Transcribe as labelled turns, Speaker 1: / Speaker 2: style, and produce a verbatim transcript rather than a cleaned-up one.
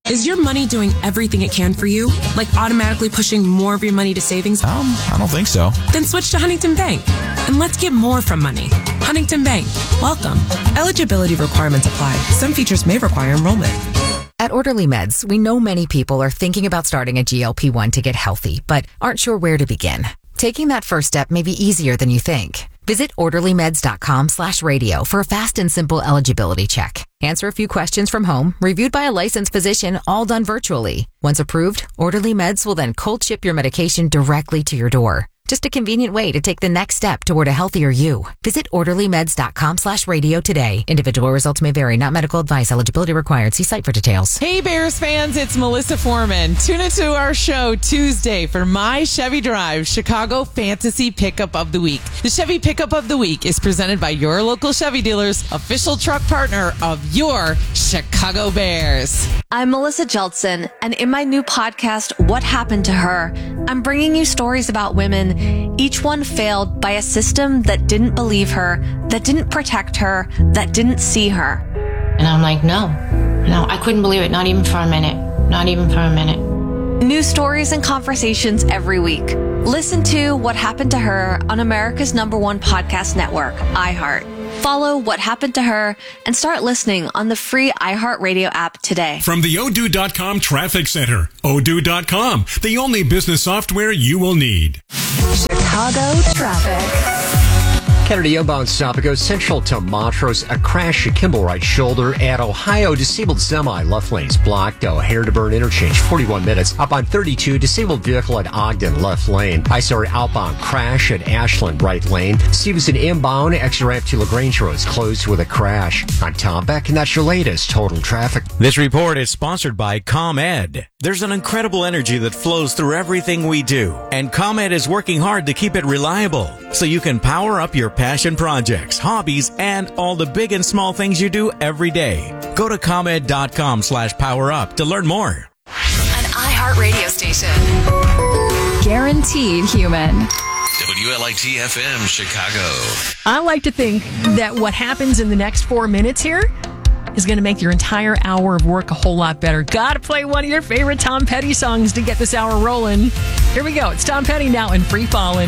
Speaker 1: Is your money doing everything it can for you? Like automatically pushing more of your money to savings?
Speaker 2: Um, I don't think so.
Speaker 1: Then switch to Huntington Bank. And let's get more from money. Huntington Bank. Welcome. Eligibility requirements apply. Some features may require enrollment.
Speaker 3: At Orderly Meds, we know many people are thinking about starting a G L P one to get healthy, but aren't sure where to begin. Taking that first step may be easier than you think. Visit orderlymeds.com slash radio for a fast and simple eligibility check. Answer a few questions from home, reviewed by a licensed physician, all done virtually. Once approved, Orderly Meds will then cold ship your medication directly to your door. Just a convenient way to take the next step toward a healthier you. Visit orderlymeds.com slash radio today. Individual results may vary. Not medical advice. Eligibility required. See site for details.
Speaker 4: Hey, Bears fans, it's Melissa Foreman. Tune into our show Tuesday for My Chevy Drive, Chicago Fantasy Pickup of the Week. The Chevy Pickup of the Week is presented by your local Chevy dealers, official truck partner of your Chicago Bears.
Speaker 5: I'm Melissa Jeltsin, and in my new podcast, What Happened to Her, I'm bringing you stories about women, each one failed by a system that didn't believe her, that didn't protect her, that didn't see her.
Speaker 6: And I'm like, no, no, I couldn't believe it. Not even for a minute. Not even for a minute.
Speaker 5: New stories and conversations every week. Listen to What Happened to Her on America's number one podcast network, iHeart. Follow What Happened to Her and start listening on the free iHeartRadio app today.
Speaker 7: From the Odoo dot com Traffic Center, Odoo dot com, the only business software you will need.
Speaker 8: Chicago traffic.
Speaker 9: Kennedy inbound stop. It goes central to Montrose. A crash at Kimball right shoulder. At Ohio, disabled semi. Left lane's blocked. O'Hare to Burn interchange, forty-one minutes. Up on thirty-two, disabled vehicle at Ogden, left lane. I saw an outbound crash at Ashland, right lane. Stevenson inbound. Exit ramp to LaGrange Road is closed with a crash. I'm Tom Beck, and that's your latest total traffic.
Speaker 10: This report is sponsored by ComEd. There's an incredible energy that flows through everything we do, and ComEd is working hard to keep it reliable so you can power up your passion projects, hobbies, and all the big and small things you do every day. Go to ComEd.com slash power up to learn more.
Speaker 8: An iHeart radio station. Guaranteed human.
Speaker 11: W L I T F M Chicago.
Speaker 12: I like to think that what happens in the next four minutes here is going to make your entire hour of work a whole lot better. Gotta play one of your favorite Tom Petty songs to get this hour rolling. Here we go. It's Tom Petty now in Free Fallin'.